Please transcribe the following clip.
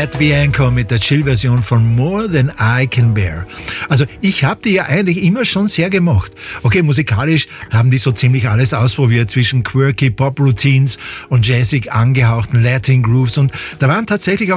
Matt Bianco mit der Chill-Version von More Than I Can Bear. Also ich habe die ja eigentlich immer schon sehr gemocht. Okay, musikalisch haben die so ziemlich alles ausprobiert zwischen quirky Pop-Routines und jazzig angehauchten Latin Grooves und da waren tatsächlich auch